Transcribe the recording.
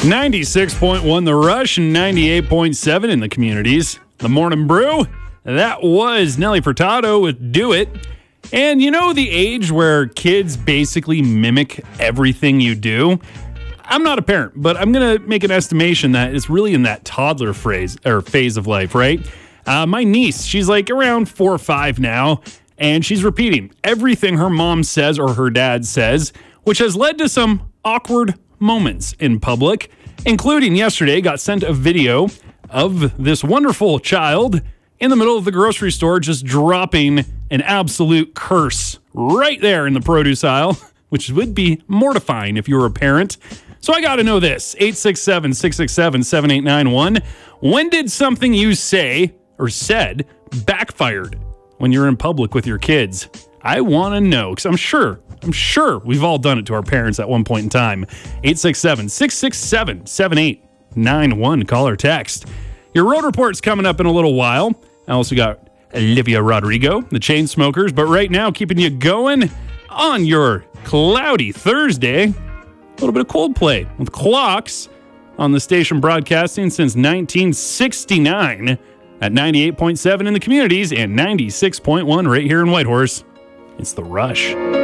96.1 The Rush and 98.7 in the communities. The Morning Brew. That was Nelly Furtado with Do It. And you know the age where kids basically mimic everything you do? I'm not a parent, but I'm going to make an estimation that it's really in that toddler phase of life, right? My niece, she's like around 4 or 5 now, and she's repeating everything her mom says or her dad says, which has led to some awkward moments in public, including yesterday got sent a video of this wonderful child in the middle of the grocery store just dropping an absolute curse right there in the produce aisle, which would be mortifying if you were a parent. So I got to know this, 867-667-7891. When did something you say or said backfired when you're in public with your kids? I want to know, because I'm sure we've all done it to our parents at one point in time. 867-667-7891. Call or text. Your road report's coming up in a little while. I also got Olivia Rodrigo, the Chainsmokers. But right now, keeping you going on your cloudy Thursday, a little bit of Coldplay with Clocks on the station broadcasting since 1969 at 98.7 in the communities and 96.1 right here in Whitehorse. It's The Rush.